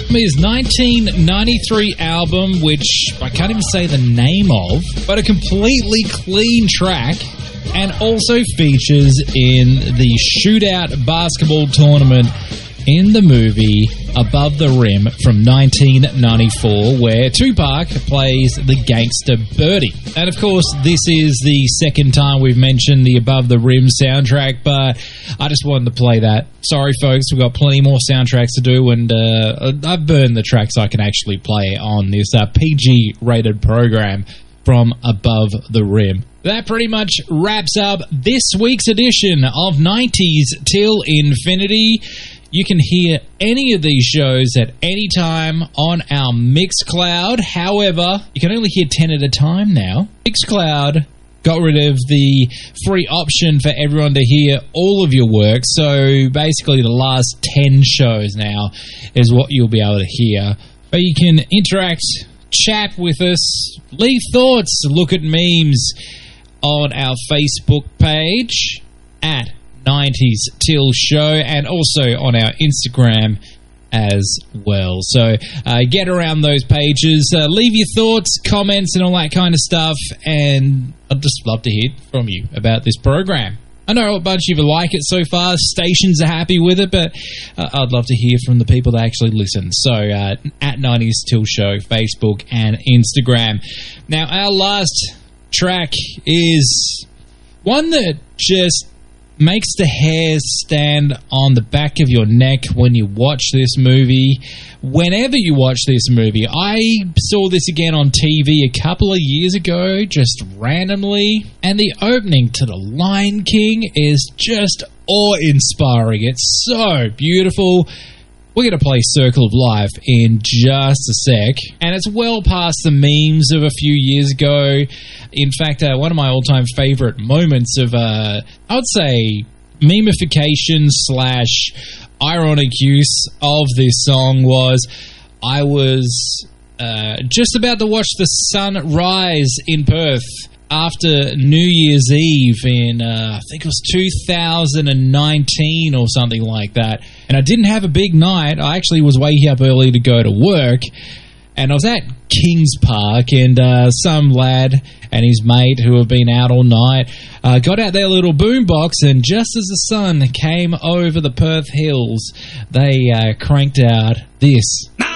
His 1993 album, which I can't even say the name of, but a completely clean track, and also features in the shootout basketball tournament in the movie Above the Rim from 1994, where Tupac plays the gangster Birdie. And of course, this is the second time we've mentioned the Above the Rim soundtrack, but I just wanted to play that. Sorry, folks, we've got plenty more soundtracks to do, and I've burned the tracks I can actually play on this PG-rated program from Above the Rim. That pretty much wraps up this week's edition of 90s Till Infinity. You can hear any of these shows at any time on our Mixcloud. However, you can only hear 10 at a time now. Mixcloud got rid of the free option for everyone to hear all of your work. So basically the last 10 shows now is what you'll be able to hear. But you can interact, chat with us, leave thoughts, look at memes on our Facebook page at 90s Till Show, and also on our Instagram as well. So get around those pages, leave your thoughts, comments, and all that kind of stuff, and I'd just love to hear from you about this program. I know a bunch of you like it so far, stations are happy with it, but I'd love to hear from the people that actually listen. So at 90s Till Show, Facebook and Instagram. Now, our last track is one that just makes the hairs stand on the back of your neck when you watch this movie. Whenever you watch this movie, I saw this again on TV a couple of years ago, just randomly, and the opening to The Lion King is just awe-inspiring. It's so beautiful. We're going to play Circle of Life in just a sec, and it's well past the memes of a few years ago. In fact, one of my all-time favorite moments of, I would say, memification / ironic use of this song was I was just about to watch the sun rise in Perth after New Year's Eve in, I think it was 2019 or something like that. And I didn't have a big night. I actually was waking up early to go to work. And I was at Kings Park, and some lad and his mate who have been out all night got out their little boombox, and just as the sun came over the Perth hills, they cranked out this.